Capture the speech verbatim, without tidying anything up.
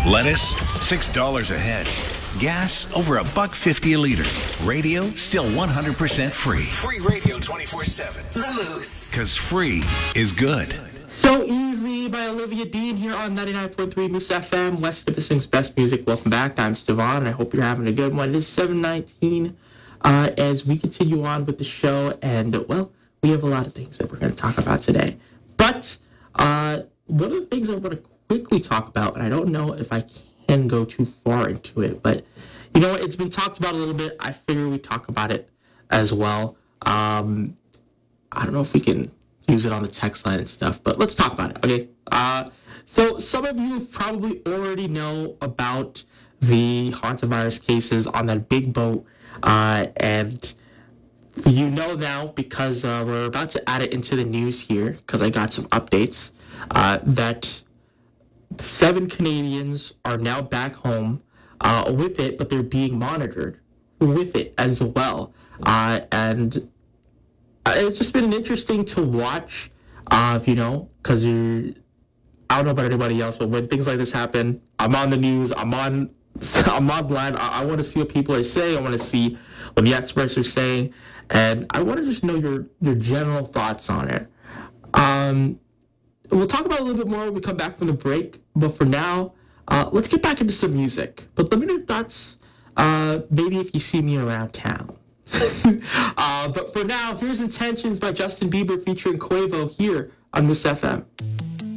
Lettuce, six dollars a head. Gas, over a buck fifty a liter. Radio, still one hundred percent free. Free radio twenty-four seven. The Moose. Because free is good. So Easy by Olivia Dean here on ninety-nine point three Moose F M, West Nipissing's best music. Welcome back. I'm Stevan, and I hope you're having a good one. It is seven nineteen uh, as we continue on with the show, and, well, we have a lot of things that we're going to talk about today. But uh, one of the things I want to quickly talk about, and I don't know if I can go too far into it, but, you know, it's been talked about a little bit. I figure we talk about it as well. Um, I don't know if we can use it on the text line and stuff, but let's talk about it, okay? Uh, so some of you probably already know about the hantavirus cases on that big boat, uh, and you know now because uh, we're about to add it into the news here, because I got some updates, uh, that seven Canadians are now back home uh, with it, but they're being monitored with it as well. Uh, and it's just been interesting to watch, uh, you know, because you're, I don't know about anybody else, but when things like this happen, I'm on the news, I'm on, I'm online, I, I want to see what people are saying, I want to see what the experts are saying, and I want to just know your, your general thoughts on it. Um, we'll talk about it a little bit more when we come back from the break, but for now, uh, let's get back into some music. But let me know your thoughts, uh, maybe if you see me around town. uh, but for now, here's Intentions by Justin Bieber featuring Quavo here on Moose F M.